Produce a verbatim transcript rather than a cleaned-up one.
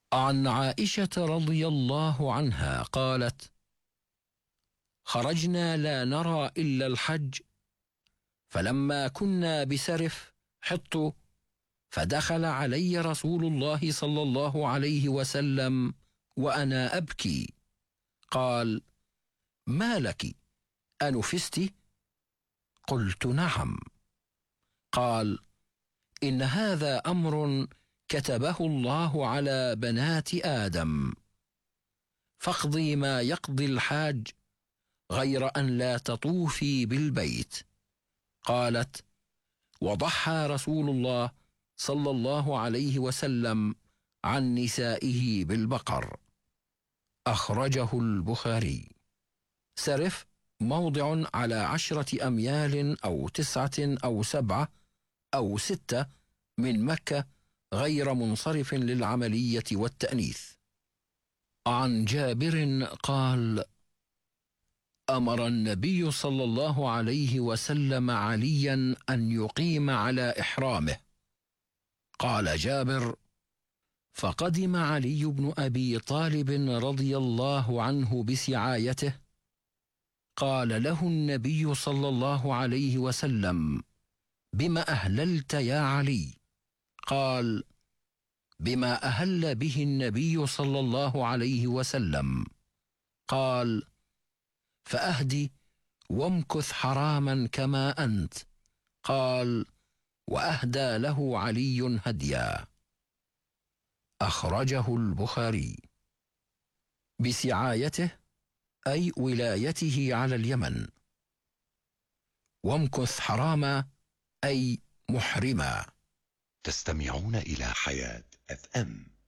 عن عائشة رضي الله عنها قالت: خرجنا لا نرى إلا الحج، فلما كنا بسرف حط، فدخل علي رسول الله صلى الله عليه وسلم وأنا أبكي، قال: ما لك، أنفست؟ قلت: نعم. قال: إن هذا أمر كتبه الله على بنات آدم، فاقضي ما يقضي الحاج غير أن لا تطوفي بالبيت. قالت: وضحى رسول الله صلى الله عليه وسلم عن نسائه بالبقر. أخرجه البخاري. سرف موضع على عشرة أميال أو تسعة أو سبعة أو ستة من مكة، غير منصرف للعملية والتأنيث. عن جابر قال: أمر النبي صلى الله عليه وسلم عليا أن يقيم على إحرامه. قال جابر: فقدم علي بن أبي طالب رضي الله عنه بسعايته، قال له النبي صلى الله عليه وسلم: بما أهللت يا علي؟ قال: بما أهل به النبي صلى الله عليه وسلم. قال: فأهدي وامكث حراما كما أنت. قال: وأهدى له علي هديا. أخرجه البخاري. بسعايته أي ولايته على اليمن، وامكث حراما أي محرما. تستمعون إلى حياة أف أم.